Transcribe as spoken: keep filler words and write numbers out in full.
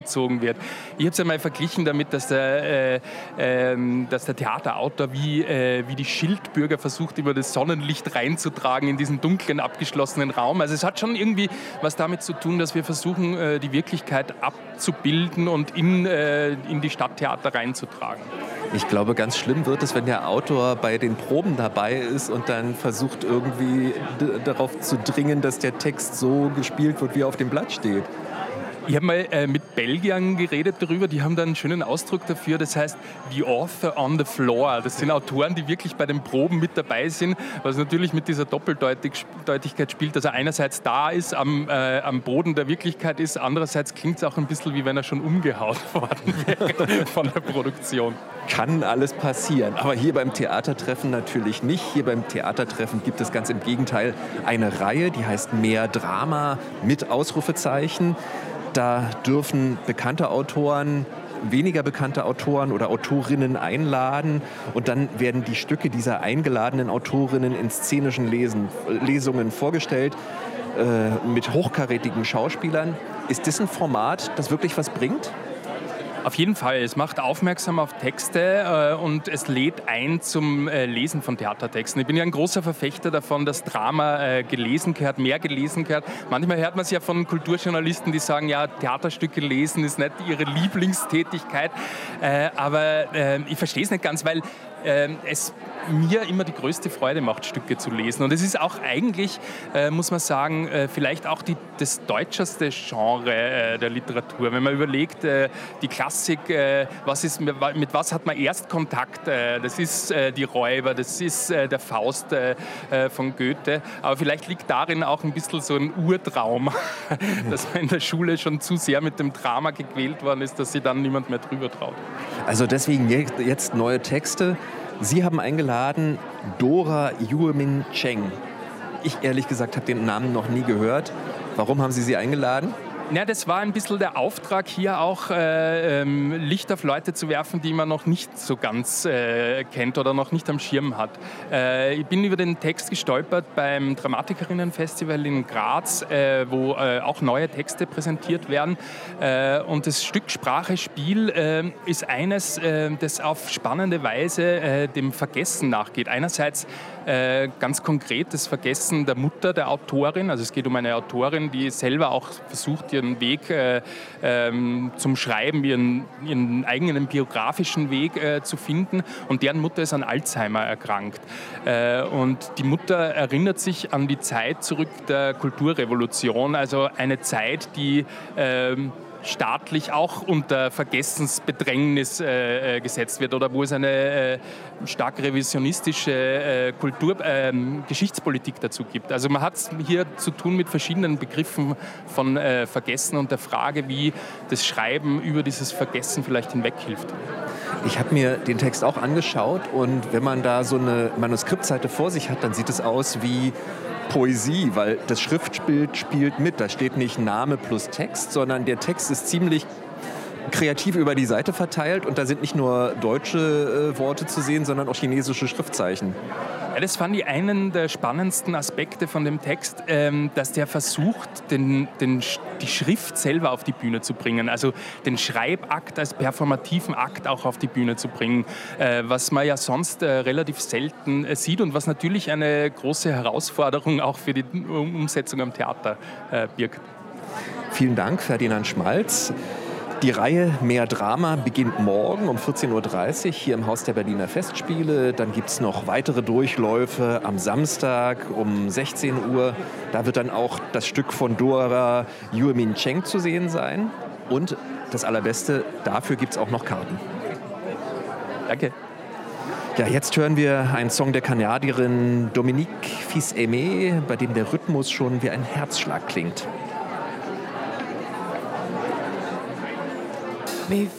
gezogen wird. Ich habe es einmal verglichen damit, dass der, äh, äh, dass der Theaterautor wie, äh, wie die Schildbürger versucht, über das Sonnenlicht reinzutragen in diesen dunklen, abgeschlossenen Raum. Also es hat schon irgendwie was damit zu tun, dass wir versuchen, äh, die Wirklichkeit abzubilden und in, äh, in die Stadttheater reinzutragen. Ich glaube, ganz schlimm wird es, wenn der Autor bei den Proben dabei ist und dann versucht irgendwie d- darauf zu dringen, dass der Text so gespielt wird, wie er auf dem Blatt steht. Ich habe mal äh, mit Belgiern geredet darüber, die haben da einen schönen Ausdruck dafür, das heißt the author on the floor. Das sind Autoren, die wirklich bei den Proben mit dabei sind, was natürlich mit dieser Doppeldeutigkeit spielt, dass er einerseits da ist, am, äh, am Boden der Wirklichkeit ist, andererseits klingt es auch ein bisschen, wie wenn er schon umgehauen worden wäre von der Produktion. Kann alles passieren, aber hier beim Theatertreffen natürlich nicht. Hier beim Theatertreffen gibt es ganz im Gegenteil eine Reihe, die heißt Mehr Drama mit Ausrufezeichen. Da dürfen bekannte Autoren, weniger bekannte Autoren oder Autorinnen einladen und dann werden die Stücke dieser eingeladenen Autorinnen in szenischen Lesen, Lesungen vorgestellt äh, mit hochkarätigen Schauspielern. Ist das ein Format, das wirklich was bringt? Auf jeden Fall. Es macht aufmerksam auf Texte äh, und es lädt ein zum äh, Lesen von Theatertexten. Ich bin ja ein großer Verfechter davon, dass Drama äh, gelesen gehört, mehr gelesen gehört. Manchmal hört man es ja von Kulturjournalisten, die sagen, ja, Theaterstücke lesen ist nicht ihre Lieblingstätigkeit. Äh, aber äh, ich verstehe es nicht ganz, weil äh, es mir immer die größte Freude macht, Stücke zu lesen. Und es ist auch eigentlich, äh, muss man sagen, äh, vielleicht auch die, das deutscheste Genre äh, der Literatur. Wenn man überlegt, äh, die Klassik, äh, was ist, mit was hat man erst Kontakt? Äh, das ist äh, die Räuber, das ist äh, der Faust äh, von Goethe. Aber vielleicht liegt darin auch ein bisschen so ein Urtraum, dass man in der Schule schon zu sehr mit dem Drama gequält worden ist, dass sich dann niemand mehr drüber traut. Also deswegen jetzt neue Texte. Sie haben eingeladen Dora Yuemin Cheng. Ich ehrlich gesagt habe den Namen noch nie gehört. Warum haben Sie sie eingeladen? Ja, das war ein bisschen der Auftrag, hier auch äh, ähm, Licht auf Leute zu werfen, die man noch nicht so ganz äh, kennt oder noch nicht am Schirm hat. Äh, ich bin über den Text gestolpert beim Dramatikerinnenfestival in Graz, äh, wo äh, auch neue Texte präsentiert werden. Äh, und das Stück Sprache, Spiel äh, ist eines, äh, das auf spannende Weise äh, dem Vergessen nachgeht. Einerseits äh, ganz konkret das Vergessen der Mutter der Autorin. Also es geht um eine Autorin, die selber auch versucht, ihren Weg äh, ähm, zum Schreiben, ihren, ihren eigenen biografischen Weg äh, zu finden. Und deren Mutter ist an Alzheimer erkrankt. Äh, und die Mutter erinnert sich an die Zeit zurück der Kulturrevolution, also eine Zeit, die äh, staatlich auch unter Vergessensbedrängnis äh, gesetzt wird oder wo es eine äh, stark revisionistische äh, Kultur, äh, Geschichtspolitik dazu gibt. Also man hat es hier zu tun mit verschiedenen Begriffen von äh, Vergessen und der Frage, wie das Schreiben über dieses Vergessen vielleicht hinweghilft. Ich habe mir den Text auch angeschaut und wenn man da so eine Manuskriptseite vor sich hat, dann sieht es aus wie Poesie, weil das Schriftbild spielt mit. Da steht nicht Name plus Text, sondern der Text ist ziemlich kreativ über die Seite verteilt und da sind nicht nur deutsche äh, Worte zu sehen, sondern auch chinesische Schriftzeichen. Ja, das fand ich einen der spannendsten Aspekte von dem Text, ähm, dass der versucht, den, den, die Schrift selber auf die Bühne zu bringen, also den Schreibakt als performativen Akt auch auf die Bühne zu bringen, äh, was man ja sonst äh, relativ selten äh, sieht und was natürlich eine große Herausforderung auch für die Umsetzung am Theater äh, birgt. Vielen Dank, Ferdinand Schmalz. Die Reihe Mehr Drama beginnt morgen um vierzehn Uhr dreißig hier im Haus der Berliner Festspiele. Dann gibt es noch weitere Durchläufe am Samstag um sechzehn Uhr. Da wird dann auch das Stück von Dora Yuemin Cheng zu sehen sein. Und das Allerbeste, dafür gibt es auch noch Karten. Danke. Ja, jetzt hören wir einen Song der Kanadierin Dominique Fils-Aimé, bei dem der Rhythmus schon wie ein Herzschlag klingt. Mais